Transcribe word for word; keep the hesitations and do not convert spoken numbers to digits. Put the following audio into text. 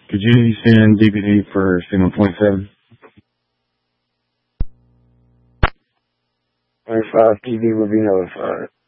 Could you send D P D for signal twenty-seven? twenty-five T V will be notified.